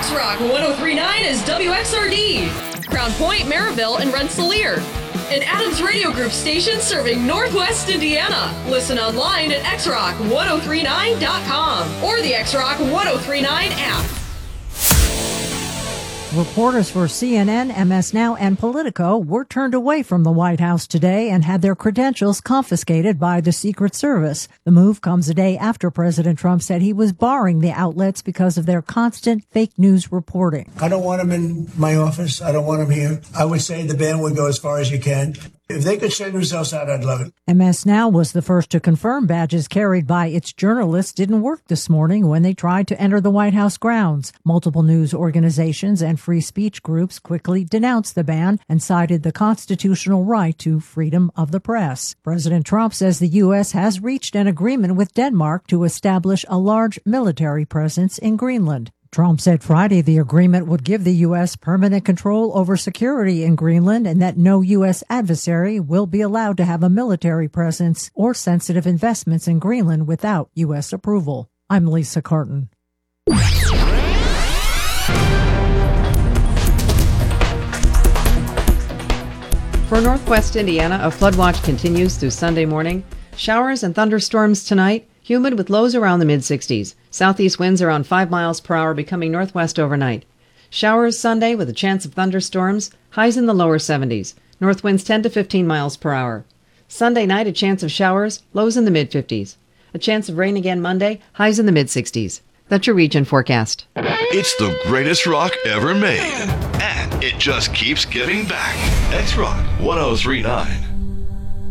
X-Rock 1039 is WXRD. Crown Point, Maryville, and Rensselaer. An Adams Radio Group station serving Northwest Indiana. Listen online at xrock1039.com or the X-Rock 1039 app. Reporters for CNN, MS Now, and Politico were turned away from the White House today and had their credentials confiscated by the Secret Service. The move comes a day after President Trump said he was barring the outlets because of their constant fake news reporting. I don't want them in my office. I don't want them here. I would say the ban would go as far as you can. If they could send themselves out, I'd love it. MS Now was the first to confirm badges carried by its journalists didn't work this morning when they tried to enter the White House grounds. Multiple news organizations and free speech groups quickly denounced the ban and cited the constitutional right to freedom of the press. President Trump says the U.S. has reached an agreement with Denmark to establish a large military presence in Greenland. Trump said Friday the agreement would give the U.S. permanent control over security in Greenland and that no U.S. adversary will be allowed to have a military presence or sensitive investments in Greenland without U.S. approval. I'm Lisa Carton. For Northwest Indiana, a flood watch continues through Sunday morning. Showers and thunderstorms tonight. Humid with lows around the mid-60s. Southeast winds around 5 miles per hour, becoming northwest overnight. Showers Sunday with a chance of thunderstorms. Highs in the lower 70s. North winds 10 to 15 miles per hour. Sunday night, a chance of showers. Lows in the mid-50s. A chance of rain again Monday. Highs in the mid-60s. That's your region forecast. It's the greatest rock ever made. And it just keeps giving back. X-Rock 1039.